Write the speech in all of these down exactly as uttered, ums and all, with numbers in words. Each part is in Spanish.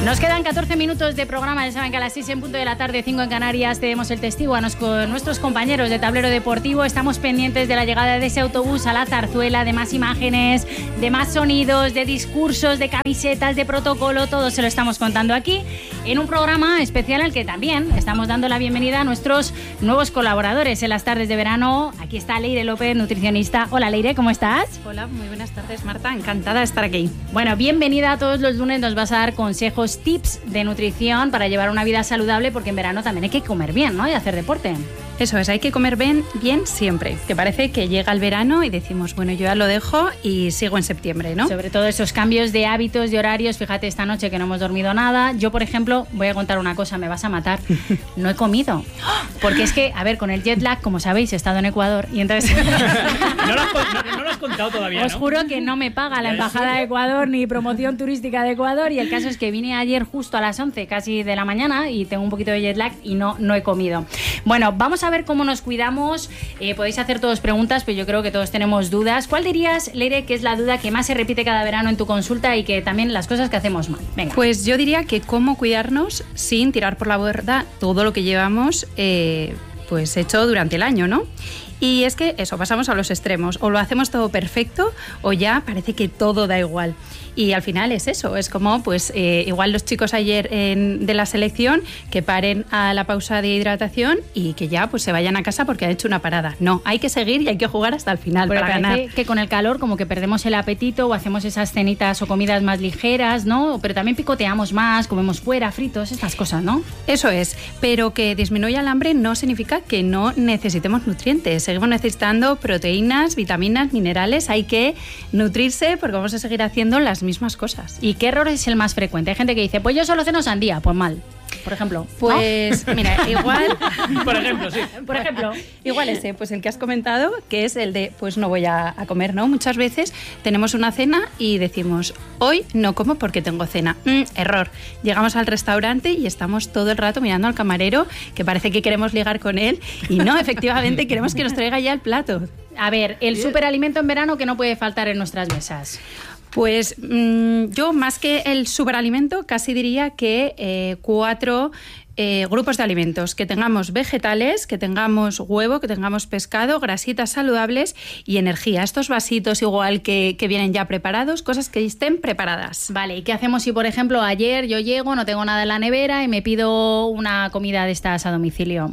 Nos quedan catorce minutos de programa. Ya saben que a las seis en punto de la tarde, cinco en Canarias, tenemos el testigo a nos, con nuestros compañeros de Tablero Deportivo. Estamos pendientes de la llegada de ese autobús a la Zarzuela, de más imágenes, de más sonidos, de discursos, de camisetas, de protocolo. Todo se lo estamos contando aquí en un programa especial al que también estamos dando la bienvenida a nuestros nuevos colaboradores en las tardes de verano. Aquí está Leire López, nutricionista. Hola Leire, ¿cómo estás? Hola, muy buenas tardes Marta, encantada de estar aquí. Bueno, bienvenida. A todos los lunes nos vas a dar consejos, tips de nutrición para llevar una vida saludable, porque en verano también hay que comer bien, ¿no? Y hacer deporte. Eso es, hay que comer bien, bien siempre, que parece que llega el verano y decimos, bueno, yo ya lo dejo y sigo en septiembre, ¿no? Sobre todo esos cambios de hábitos, de horarios. Fíjate, esta noche que no hemos dormido nada. Yo, por ejemplo, voy a contar una cosa, me vas a matar. No he comido. Porque es que, a ver, con el jet lag, como sabéis, he estado en Ecuador y entonces... no, lo has, no, no lo has contado todavía, Os ¿no? juro que no me paga la Embajada de Ecuador ni promoción turística de Ecuador, y el caso es que vine ayer justo a las once casi de la mañana y tengo un poquito de jet lag y no, no he comido. Bueno, vamos a ver cómo nos cuidamos. Eh, podéis hacer todos preguntas, pero yo creo que todos tenemos dudas. ¿Cuál dirías, Leire, que es la duda que más se repite cada verano en tu consulta y que también las cosas que hacemos mal? Venga. Pues yo diría que cómo cuidarnos sin tirar por la borda todo lo que llevamos eh, pues hecho durante el año, ¿no? Y es que eso, pasamos a los extremos, o lo hacemos todo perfecto o ya parece que todo da igual. Y al final es eso, es como pues eh, igual los chicos ayer en, de la selección que paren a la pausa de hidratación y que ya pues se vayan a casa porque han hecho una parada. No, hay que seguir y hay que jugar hasta el final. Pero para parece ganar. Que con el calor como que perdemos el apetito o hacemos esas cenitas o comidas más ligeras, ¿no? Pero también picoteamos más, comemos fuera, fritos, estas cosas, ¿no? Eso es, pero que disminuya el hambre no significa que no necesitemos nutrientes. Seguimos necesitando proteínas, vitaminas, minerales. Hay que nutrirse porque vamos a seguir haciendo las mismas cosas. ¿Y qué error es el más frecuente? Hay gente que dice, pues yo solo ceno sandía. Pues mal, por ejemplo. Pues ¿no? Mira, igual... Por ejemplo, sí. Por ejemplo. Igual ese, pues el que has comentado, que es el de, pues no voy a, a comer, ¿no? Muchas veces tenemos una cena y decimos, hoy no como porque tengo cena. Mm, error. Llegamos al restaurante y estamos todo el rato mirando al camarero, que parece que queremos ligar con él, y no, efectivamente queremos que nos traiga ya el plato. A ver, el superalimento en verano que no puede faltar en nuestras mesas. Pues mmm, yo más que el superalimento casi diría que eh, cuatro eh, grupos de alimentos, que tengamos vegetales, que tengamos huevo, que tengamos pescado, grasitas saludables y energía. Estos vasitos igual que, que vienen ya preparados, cosas que estén preparadas. Vale, ¿y qué hacemos si por ejemplo ayer yo llego, no tengo nada en la nevera y me pido una comida de estas a domicilio?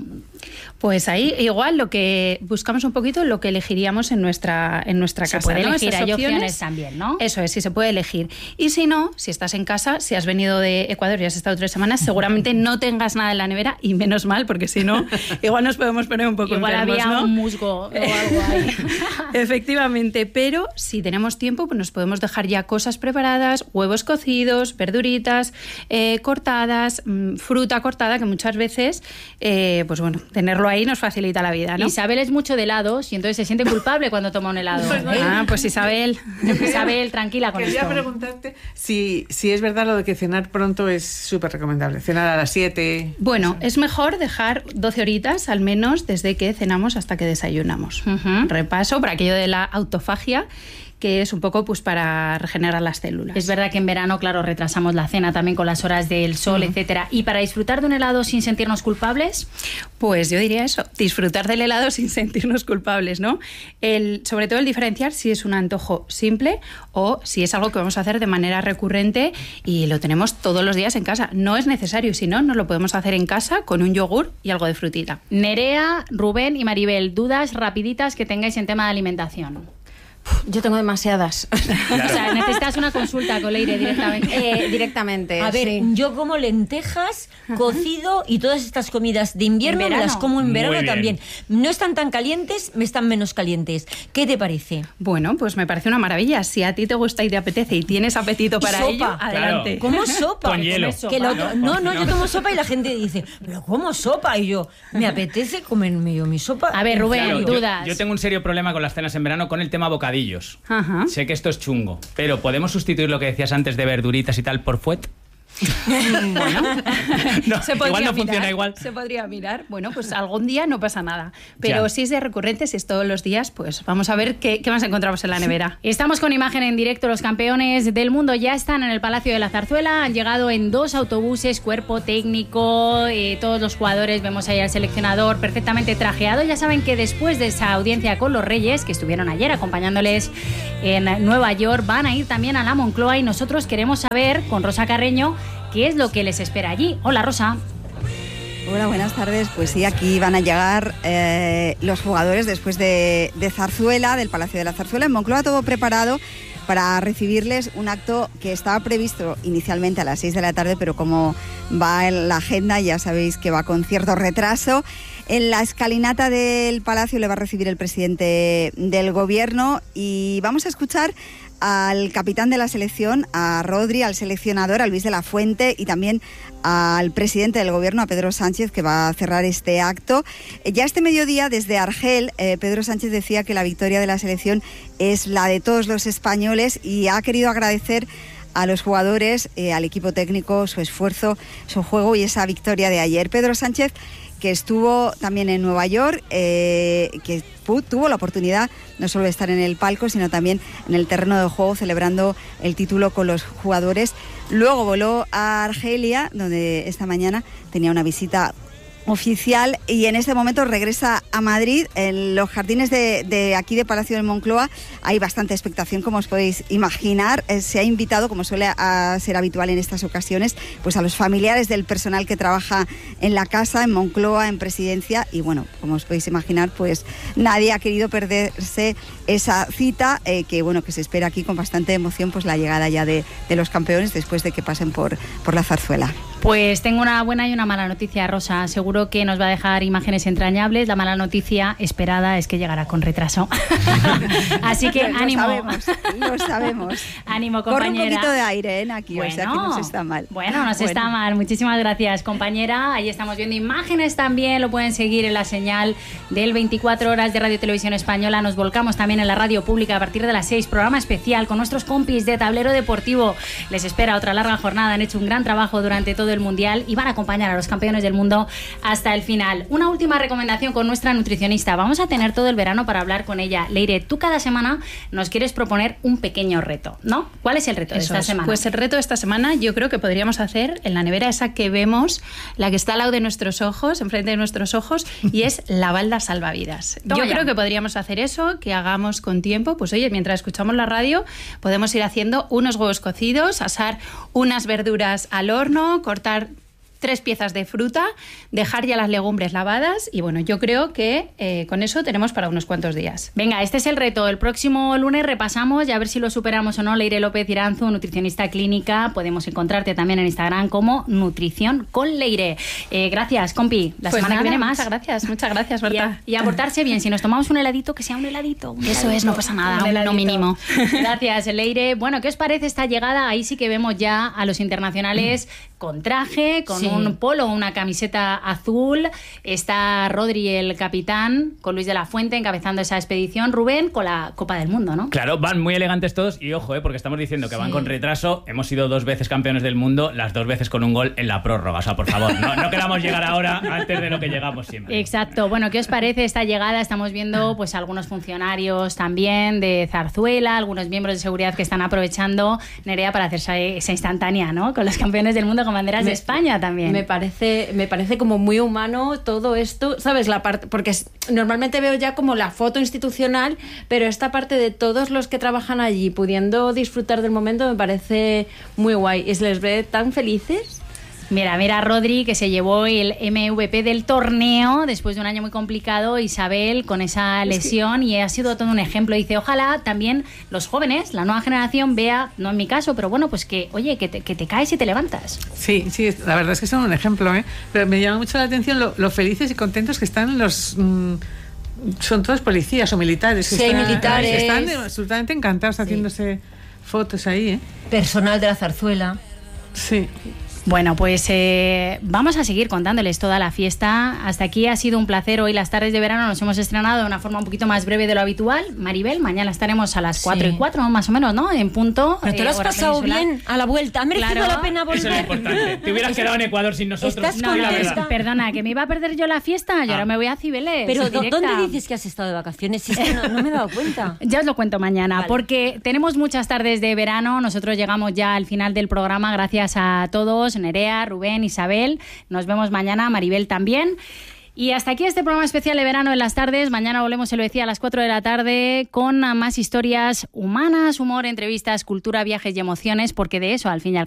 Pues ahí igual lo que buscamos un poquito lo que elegiríamos en nuestra en nuestra se casa. Puede ¿no? elegir, Esas hay opciones, opciones también, ¿no? Eso es, sí se puede elegir. Y si no, si estás en casa, si has venido de Ecuador y has estado tres semanas, seguramente no tengas nada en la nevera, y menos mal, porque si no, igual nos podemos poner un poco igual enfermos, había ¿no? un musgo o algo ahí. Efectivamente, pero si tenemos tiempo, pues nos podemos dejar ya cosas preparadas, huevos cocidos, verduritas eh, cortadas, mmm, fruta cortada, que muchas veces, eh, pues bueno, tenerlo ahí nos facilita la vida, ¿no? Isabel es mucho de helados y entonces se siente culpable cuando toma un helado. Pues no, ¿eh? Ah, pues Isabel. Isabel, tranquila con Quería esto. preguntarte si, si es verdad lo de que cenar pronto es súper recomendable. Cenar a las siete. Bueno, es mejor dejar doce horitas al menos desde que cenamos hasta que desayunamos. Uh-huh. Repaso por aquello de la autofagia, que es un poco pues para regenerar las células. Es verdad que en verano, claro, retrasamos la cena también con las horas del sol, uh-huh. etcétera. ¿Y para disfrutar de un helado sin sentirnos culpables? Pues yo diría eso, disfrutar del helado sin sentirnos culpables, ¿no? El, sobre todo el diferenciar si es un antojo simple o si es algo que vamos a hacer de manera recurrente y lo tenemos todos los días en casa. No es necesario, si no, nos lo podemos hacer en casa con un yogur y algo de frutita. Nerea, Rubén y Maribel, dudas rapiditas que tengáis en tema de alimentación. Yo tengo demasiadas. Claro. O sea, necesitas una consulta con Leire directamente. Eh, directamente. A ver, sí. yo como lentejas, cocido y todas estas comidas de invierno me las como en verano también. No están tan calientes, me están menos calientes. ¿Qué te parece? Bueno, pues me parece una maravilla. Si a ti te gusta y te apetece y tienes apetito para sopa. ello, adelante. Claro. ¿Cómo sopa? Con hielo. Que lo, no, no, no, yo tomo sopa y la gente dice, ¿pero cómo sopa? Y yo, me apetece comerme yo mi sopa. A ver, Rubén, claro, dudas. Yo, yo tengo un serio problema con las cenas en verano con el tema bocadillos. Ajá. Sé que esto es chungo, pero ¿podemos sustituir lo que decías antes de verduritas y tal por fuet? Bueno, No, se podría igual no mirar, funciona igual. Se podría mirar. Bueno, pues algún día no pasa nada. Pero Ya. si es de recurrente, si es todos los días, pues vamos a ver qué, qué más encontramos en la nevera. Estamos con imagen en directo. Los campeones del mundo ya están en el Palacio de la Zarzuela. Han llegado en dos autobuses, cuerpo técnico, eh, todos los jugadores. Vemos ahí al seleccionador perfectamente trajeado. Ya saben que después de esa audiencia con los Reyes, que estuvieron ayer acompañándoles en Nueva York, van a ir también a la Moncloa y nosotros queremos saber con Rosa Carreño qué es lo que les espera allí. Hola, Rosa. Hola, buenas tardes. Pues sí, aquí van a llegar eh, los jugadores después de, de Zarzuela, del Palacio de la Zarzuela. En Moncloa todo preparado para recibirles, un acto que estaba previsto inicialmente a las seis de la tarde, pero como va en la agenda, ya sabéis que va con cierto retraso. En la escalinata del Palacio le va a recibir el presidente del Gobierno y vamos a escuchar al capitán de la selección, a Rodri, al seleccionador, a Luis de la Fuente y también al presidente del Gobierno, a Pedro Sánchez, que va a cerrar este acto. Ya este mediodía, desde Argel, eh, Pedro Sánchez decía que la victoria de la selección es la de todos los españoles y ha querido agradecer a los jugadores, eh, al equipo técnico, su esfuerzo, su juego y esa victoria de ayer. Pedro Sánchez, que estuvo también en Nueva York, eh, que tuvo la oportunidad no solo de estar en el palco, sino también en el terreno de juego celebrando el título con los jugadores. Luego voló a Argelia, donde esta mañana tenía una visita oficial y en este momento regresa a Madrid. En los jardines de, de aquí de Palacio de Moncloa hay bastante expectación, como os podéis imaginar. Eh, se ha invitado, como suele a ser habitual en estas ocasiones, pues a los familiares del personal que trabaja en la casa, en Moncloa, en Presidencia, y bueno, como os podéis imaginar, pues nadie ha querido perderse esa cita, eh, que bueno, que se espera aquí con bastante emoción, pues la llegada ya de, de los campeones después de que pasen por, por la zarzuela. Pues tengo una buena y una mala noticia, Rosa. Seguro que nos va a dejar imágenes entrañables. La mala noticia esperada es que llegará con retraso. Así que ánimo. Lo sabemos, lo sabemos. Ánimo, compañera. Corre un poquito de aire, ¿eh, aquí? Bueno, o sea que no se está mal. Bueno, no se bueno. está mal. Muchísimas gracias, compañera. Ahí estamos viendo imágenes también. Lo pueden seguir en la señal del veinticuatro horas de Radio Televisión Española. Nos volcamos también en la radio pública a partir de las seis. Programa especial con nuestros compis de Tablero Deportivo. Les espera otra larga jornada. Han hecho un gran trabajo durante todo el Mundial y van a acompañar a los campeones del mundo hasta el final. Una última recomendación con nuestra nutricionista. Vamos a tener todo el verano para hablar con ella. Leire, tú cada semana nos quieres proponer un pequeño reto, ¿no? ¿Cuál es el reto de Eso esta es. semana? Pues el reto de esta semana yo creo que podríamos hacer en la nevera esa que vemos, la que está al lado de nuestros ojos, enfrente de nuestros ojos, y es la balda salvavidas. Toma yo ya. creo que podríamos hacer eso, que hagamos con tiempo. Pues oye, mientras escuchamos la radio, podemos ir haciendo unos huevos cocidos, asar unas verduras al horno, cortar tres piezas de fruta, dejar ya las legumbres lavadas y bueno, yo creo que eh, con eso tenemos para unos cuantos días. Venga, este es el reto. El próximo lunes repasamos y a ver si lo superamos o no. Leire López Iranzu, nutricionista clínica. Podemos encontrarte también en Instagram como Nutrición con Leire. Eh, gracias, compi. La pues semana nada, que viene más. Muchas gracias, muchas gracias, Berta. Y a, y a portarse bien. Si nos tomamos un heladito, que sea un heladito. Un Eso heladito, es, no pasa nada, un uno mínimo. Gracias, Leire. Bueno, ¿qué os parece esta llegada? Ahí sí que vemos ya a los internacionales con traje, con sí. un polo, una camiseta azul. Está Rodri, el capitán, con Luis de la Fuente encabezando esa expedición. Rubén con la Copa del Mundo, ¿no? Claro, van muy elegantes todos y ojo, ¿eh? Porque estamos diciendo que sí. van con retraso. Hemos sido dos veces campeones del mundo, las dos veces con un gol en la prórroga. O sea, por favor, no, no queramos llegar ahora antes de lo que llegamos siempre. Exacto. Bueno, ¿qué os parece esta llegada? Estamos viendo pues algunos funcionarios también de Zarzuela, algunos miembros de seguridad que están aprovechando, Nerea, para hacerse esa instantánea, ¿no? Con los campeones del mundo con banderas me, de España también. Me parece, me parece como muy humano todo esto, ¿sabes? La parte, porque es, normalmente veo ya como la foto institucional, pero esta parte de todos los que trabajan allí pudiendo disfrutar del momento me parece muy guay y se les ve tan felices. Mira, mira a Rodri, que se llevó el M V P del torneo después de un año muy complicado. Isabel con esa lesión, y ha sido todo un ejemplo. Dice, ojalá también los jóvenes, la nueva generación, vea, no en mi caso, pero bueno, pues que, oye, que te, que te caes y te levantas. Sí, sí, la verdad es que son un ejemplo, ¿eh? Pero me llama mucho la atención lo, lo felices y contentos que están los... Mmm, son todos policías o militares. Sí, están, militares. Están absolutamente encantados sí. haciéndose fotos ahí, ¿eh? Personal de la zarzuela. Sí. Bueno, pues eh, vamos a seguir contándoles toda la fiesta. Hasta aquí ha sido un placer. Hoy las tardes de verano nos hemos estrenado de una forma un poquito más breve de lo habitual. Maribel, mañana estaremos a las cuatro Sí. y cuatro, más o menos, ¿no? En punto. Pero te lo eh, has hora pasado peninsular. bien a la vuelta. ¿Ha merecido Claro. la pena volver? Eso es lo importante. Te hubieras quedado en Ecuador sin nosotros. ¿Estás Di No, la no, contenta? verdad. perdona, que me iba a perder yo la fiesta y Ah. ahora me voy a Cibeles. Pero en directa. ¿dónde dices que has estado de vacaciones? Si es que no, no me he dado cuenta. Ya os lo cuento mañana, Vale. porque tenemos muchas tardes de verano. Nosotros llegamos ya al final del programa. Gracias a todos, Nerea, Rubén, Isabel. Nos vemos mañana, Maribel también. Y hasta aquí este programa especial de verano en las tardes. Mañana volvemos, se lo decía, a las cuatro de la tarde con más historias humanas, humor, entrevistas, cultura, viajes y emociones, porque de eso, al fin y al